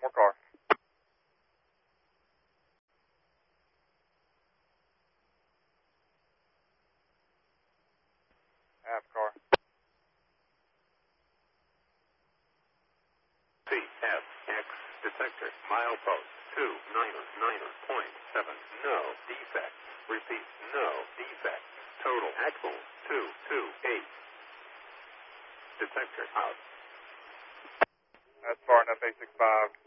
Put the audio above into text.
more car. Half car. CFX detector, milepost 299.7, no defect. Repeat, no defect. Total axle 228. Detector out. That's far enough, A65.